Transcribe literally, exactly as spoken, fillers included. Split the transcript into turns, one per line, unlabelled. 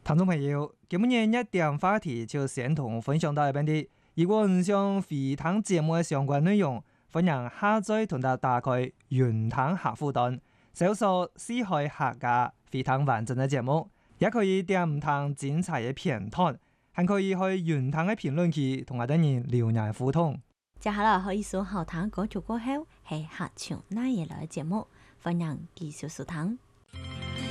聽眾朋友，今日一點話題就先同分享到一邊的。如果唔想回聽節目嘅相關內容，歡迎下載同埋打開雲聽客戶端，搜索四海客家回聽完整嘅節目，也可以點唔聽精彩嘅片段，還可以去雲聽嘅評論區同我哋人留言互動。
接下來可以搜好聽歌曲過後，係客唱那嘢來嘅節目，歡迎繼續收聽。